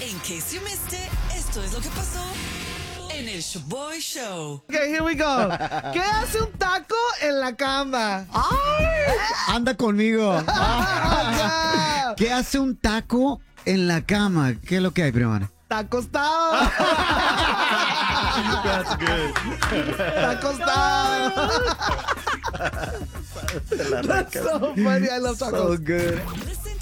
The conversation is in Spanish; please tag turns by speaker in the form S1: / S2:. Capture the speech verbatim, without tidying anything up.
S1: In case you missed it, esto es lo que pasó en el Shoboy Show.
S2: Okay, here we go. ¿Qué hace un taco en la cama?
S3: Anda conmigo. ¿Qué hace un taco en la cama? ¿Qué es lo que hay, primo?
S2: Está acostado.
S4: That's good.
S2: Está acostado. That's so funny. I love tacos.
S3: So good.
S1: Listen